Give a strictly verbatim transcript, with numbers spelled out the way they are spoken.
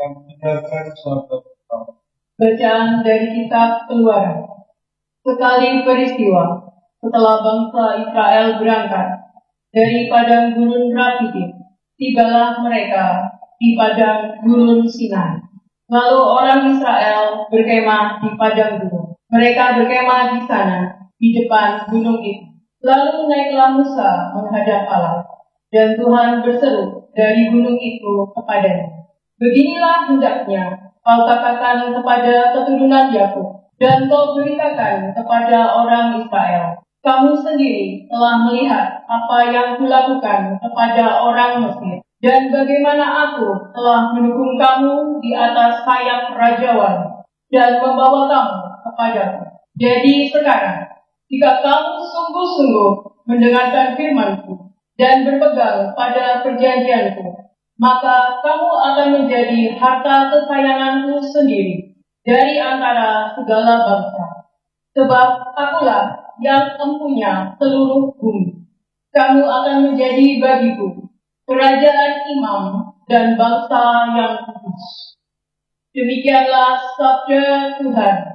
dan meninggalkan suatu perkara. Bacaan dari kitab Keluaran. Sekali peristiwa, setelah bangsa Israel berangkat dari padang gurun Rafidim, tibalah mereka di padang gurun Sinai. Lalu orang Israel berkemah di padang gurun. Mereka berkemah di sana, di depan gunung itu. Lalu naiklah Musa menghadap Allah, dan Tuhan berseru dari gunung itu kepadanya. Beginilah hendaknya kau katakan kepada keturunan Yakub, dan kau beritakan kepada orang Israel. Kamu sendiri telah melihat apa yang kulakukan kepada orang Mesir, dan bagaimana aku telah mendukung kamu di atas sayap rajawan, dan membawa kamu kepadaku. Jadi sekarang, jika kamu sungguh-sungguh mendengarkan firman-Ku, dan berpegang pada perjanjian-Ku, maka kamu akan menjadi harta kesayanganku sendiri dari antara segala bangsa. Sebab akulah yang mempunyai seluruh bumi. Kamu akan menjadi bagiku kerajaan imam dan bangsa yang kudus. Demikianlah sabda Tuhan.